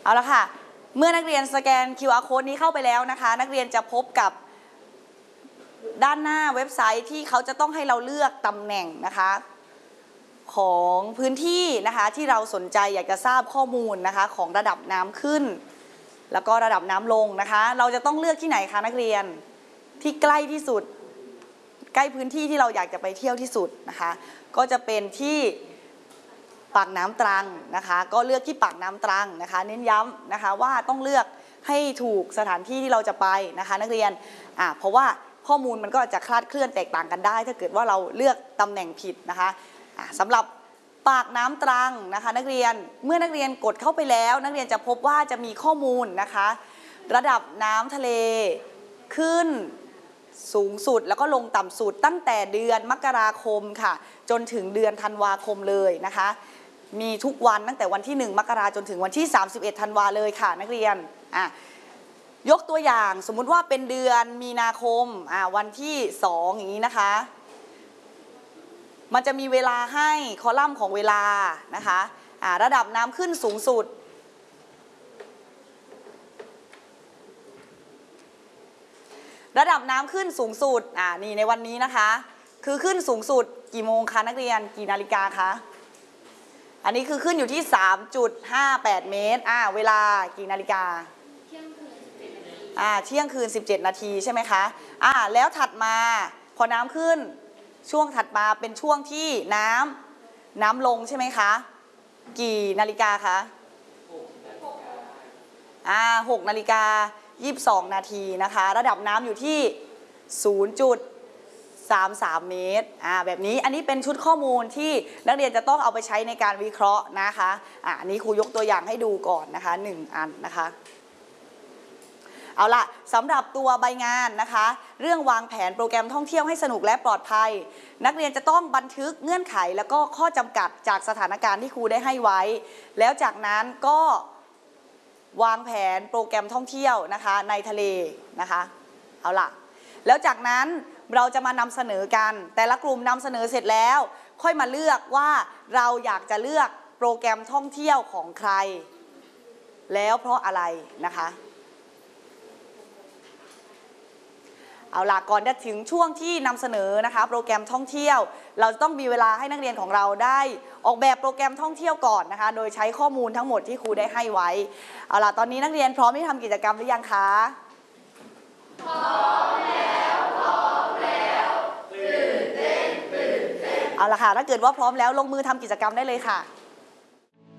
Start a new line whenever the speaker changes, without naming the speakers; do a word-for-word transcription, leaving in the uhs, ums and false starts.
เอาละค่ะเมื่อนักเรียนสแกน คิว อาร์ Code นี้เข้าไปแล้วนะคะนักเรียนจะพบกับด้านหน้าเว็บไซต์ที่เขาจะต้องให้เราเลือกตำแหน่งนะคะของพื้นที่นะคะที่เราสนใจอยากจะทราบข้อมูลนะคะของระดับน้ำขึ้นแล้วก็ระดับน้ำลงนะคะเราจะต้องเลือกที่ไหนคะนักเรียนที่ใกล้ที่สุดใกล้พื้นที่ที่เราอยากจะไปเที่ยวที่สุดนะคะก็จะเป็นที่ปากน้ำตรังนะคะก็เลือกที่ปากน้ำตรังนะคะเน้นย้ำนะคะว่าต้องเลือกให้ถูกสถานที่ที่เราจะไปนะคะนักเรียนอ่าเพราะว่าข้อมูลมันก็จะคลาดเคลื่อนแตกต่างกันได้ถ้าเกิดว่าเราเลือกตำแหน่งผิดนะคะอ่าสำหรับปากน้ำตรังนะคะนักเรียนเมื่อนักเรียนกดเข้าไปแล้วนักเรียนจะพบว่าจะมีข้อมูลนะคะระดับน้ำทะเลขึ้นสูงสุดแล้วก็ลงต่ำสุดตั้งแต่เดือนมกราคมค่ะจนถึงเดือนธันวาคมเลยนะคะมีทุกวันตั้งแต่วันที่หนึ่งมกราจนถึงวันที่สามสิบเอ็ดธันวาเลยค่ะนักเรียนอ่ะยกตัวอย่างสมมุติว่าเป็นเดือนมีนาคมอ่ะวันที่สองอย่างนี้นะคะมันจะมีเวลาให้คอลัมน์ของเวลานะคะอ่ะระดับน้ำขึ้นสูงสุดระดับน้ำขึ้นสูงสุดอ่านี่ในวันนี้นะคะคือขึ้นสูงสุดกี่โมงคะนักเรียนกี่นาฬิกาคะอันนี้คือขึ้นอยู่ที่ สามจุดห้าแปด เมตรอ่าเวลากี่นาฬิกาเที่ยงคืนสิบเจ็ดนาทีอ่าเที่ยงคืนสิบเจ็ดนาทีใช่ไหมคะอ่าแล้วถัดมาพอน้ำขึ้นช่วงถัดมาเป็นช่วงที่น้ำน้ำลงใช่ไหมคะกี่นาฬิกาคะอ่าหกนาฬิกายี่สิบสองนาทีนะคะระดับน้ำอยู่ที่ ศูนย์จุดสามสาม เมตรอ่าแบบนี้อันนี้เป็นชุดข้อมูลที่นักเรียนจะต้องเอาไปใช้ในการวิเคราะห์นะคะอ่าอันนี้ครูยกตัวอย่างให้ดูก่อนนะคะหนึ่งอันนะคะเอาละสำหรับตัวใบงานนะคะเรื่องวางแผนโปรแกรมท่องเที่ยวให้สนุกและปลอดภัยนักเรียนจะต้องบันทึกเงื่อนไขแล้วก็ข้อจำกัดจากสถานการณ์ที่ครูได้ให้ไว้แล้วจากนั้นก็วางแผนโปรแกรมท่องเที่ยวนะคะในทะเลนะคะเอาล่ะแล้วจากนั้นเราจะมานำเสนอกันแต่ละกลุ่มนำเสนอเสร็จแล้วค่อยมาเลือกว่าเราอยากจะเลือกโปรแกรมท่องเที่ยวของใครแล้วเพราะอะไรนะคะเอาล่ะก่อนจะถึงช่วงที่นำเสนอนะคะโปรแกรมท่องเที่ยวเราจะต้องมีเวลาให้นักเรียนของเราได้ออกแบบโปรแกรมท่องเที่ยวก่อนนะคะโดยใช้ข้อมูลทั้งหมดที่ครูได้ให้ไว้เอาล่ะตอนนี้นักเรียนพร้อมที่ทำกิจกรรมหรือยังคะพร้อมแล้วพร้อมแล้วตื่นเต้นตื่นเต้นเอาล่ะค่ะถ้าเกิดว่าพร้อมแล้วลงมือทำกิจกรรมได้เลยค่ะ